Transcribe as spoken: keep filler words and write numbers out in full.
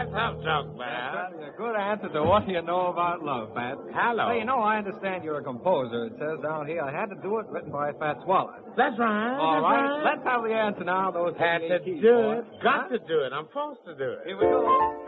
That's how talk, man. That's a good answer to what you know about love, Pat. Hello. Hey, you know, I understand you're a composer. It says down here I had to do it, written by Fats Waller. That's right. All that's right, right. let's have the answer now. Those Had to keys, do boy. it. Got Huh? to do it. I'm forced to do it. Here we go.